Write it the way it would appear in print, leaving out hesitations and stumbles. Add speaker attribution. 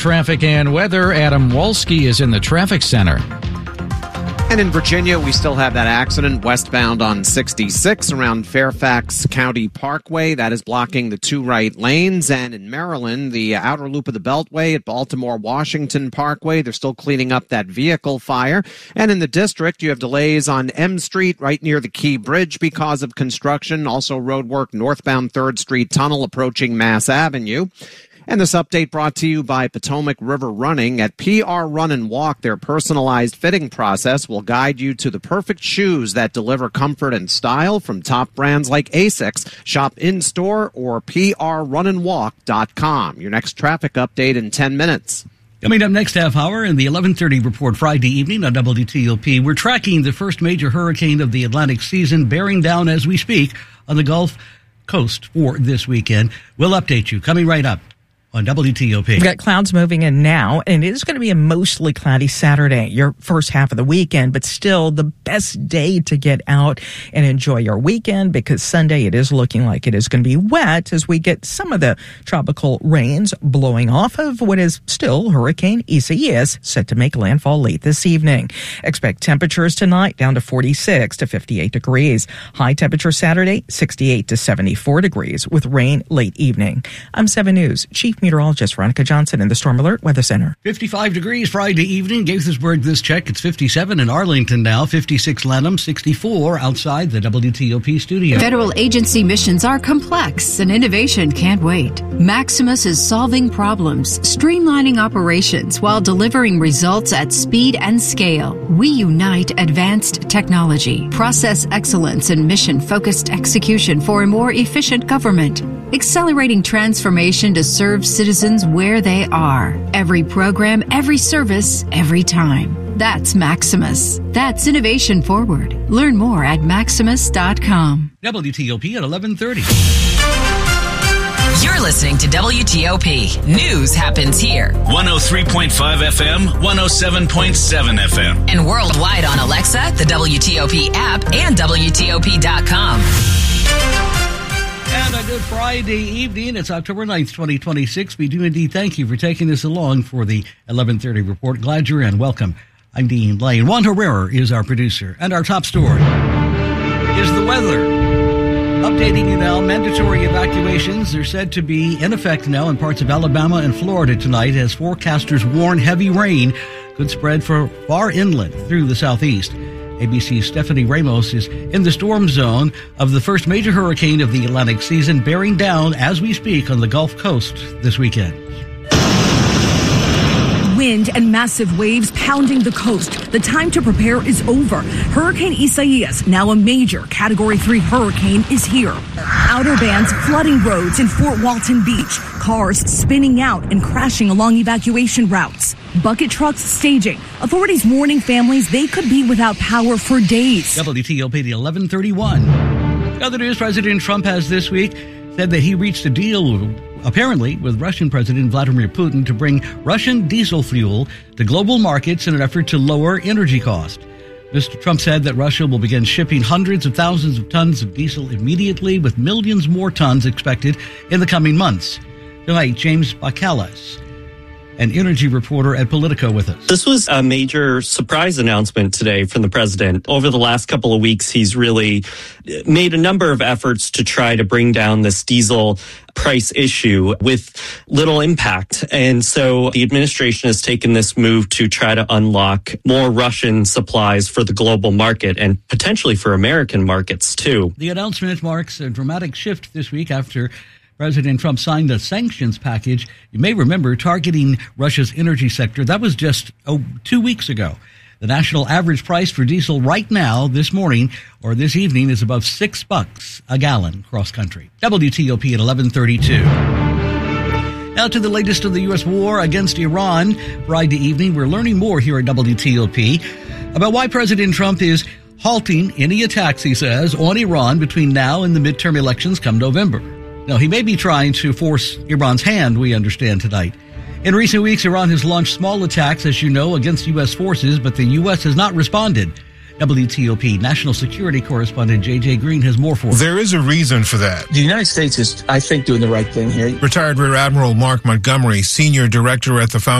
Speaker 1: Traffic and weather, Adam Wolski is in the traffic center.
Speaker 2: And in Virginia, we still have that accident westbound on 66 around Fairfax County Parkway. That is blocking the two right lanes. And in Maryland, the outer loop of the Beltway at Baltimore-Washington Parkway, they're still cleaning up that vehicle fire. And in the district, you have delays on M Street right near the Key Bridge because of construction. Also road work northbound 3rd Street Tunnel approaching Mass Avenue. And this update brought to you by Potomac River Running. At PR Run and Walk, their personalized fitting process will guide you to the perfect shoes that deliver comfort and style from top brands like ASICS. Shop in-store or prrunandwalk.com. Your next traffic update in 10 minutes.
Speaker 3: Coming up next half hour in the 11:30 report Friday evening on WTOP, we're tracking the first major hurricane of the Atlantic season bearing down as we speak on the Gulf Coast for this weekend. We'll update you coming right up on WTOP.
Speaker 4: We've got clouds moving in now, and it is going to be a mostly cloudy Saturday, your first half of the weekend, but still the best day to get out and enjoy your weekend because Sunday it is looking like it is going to be wet as we get some of the tropical rains blowing off of what is still Hurricane Isaias set to make landfall late this evening. Expect temperatures tonight down to 46 to 58 degrees. High temperature Saturday, 68 to 74 degrees with rain late evening. I'm 7 News Chief Meteorologist Veronica Johnson in the Storm Alert Weather Center.
Speaker 3: 55 degrees Friday evening. Gaithersburg this check. It's 57 in Arlington now. 56 Lanham. 64 outside the WTOP studio.
Speaker 5: Federal agency missions are complex and innovation can't wait. Maximus is solving problems, streamlining operations while delivering results at speed and scale. We unite advanced technology, process excellence, and mission-focused execution for a more efficient government. Accelerating transformation to serve citizens where they are. Every program, every service, every time. That's Maximus. That's innovation forward. Learn more at maximus.com.
Speaker 3: WTOP at 11:30.
Speaker 6: You're listening to WTOP. News happens here.
Speaker 7: 103.5 FM, 107.7 FM.
Speaker 6: And worldwide on Alexa, the WTOP app, and WTOP.com.
Speaker 3: And a good Friday evening. It's October 9th, 2026. We do indeed thank you for taking us along for the 11:30 report. Glad you're in. Welcome. I'm Dean Lane. Juan Herrera is our producer. And our top story is the weather. Updating you now, mandatory evacuations are said to be in effect now in parts of Alabama and Florida tonight as forecasters warn heavy rain could spread far inland through the southeast. ABC's Stephanie Ramos is in the storm zone of the first major hurricane of the Atlantic season, bearing down as we speak on the Gulf Coast this weekend.
Speaker 8: Wind and massive waves pounding the coast. The time to prepare is over. Hurricane Isaias, now a major Category 3 hurricane, is here. Outer bands flooding roads in Fort Walton Beach. Cars spinning out and crashing along evacuation routes. Bucket trucks staging. Authorities warning families they could be without power for days.
Speaker 3: WTOP 11:31. Other news, President Trump has this week said that he reached a deal apparently with Russian President Vladimir Putin to bring Russian diesel fuel to global markets in an effort to lower energy costs. Mr. Trump said that Russia will begin shipping hundreds of thousands of tons of diesel immediately, with millions more tons expected in the coming months. Tonight, James Bakalas, an energy reporter at Politico, with us.
Speaker 9: This was a major surprise announcement today from the president. Over the last couple of weeks, he's really made a number of efforts to try to bring down this diesel price issue with little impact. And so the administration has taken this move to try to unlock more Russian supplies for the global market and potentially for American markets, too.
Speaker 3: The announcement marks a dramatic shift this week after President Trump signed a sanctions package, you may remember, targeting Russia's energy sector. That was just 2 weeks ago. The national average price for diesel right now, this morning, or this evening, is above $6 a gallon cross country. WTOP at 11:32. Now to the latest of the U.S. war against Iran. Friday evening, we're learning more here at WTOP about why President Trump is halting any attacks, he says, on Iran between now and the midterm elections come November. Now, he may be trying to force Iran's hand, we understand tonight. In recent weeks, Iran has launched small attacks, as you know, against U.S. forces, but the U.S. has not responded. WTOP national security correspondent J.J. Green has more for us.
Speaker 10: There is a reason for that.
Speaker 11: The United States is, I think, doing the right thing here.
Speaker 10: Retired Rear Admiral Mark Montgomery, Senior Director at the Foundation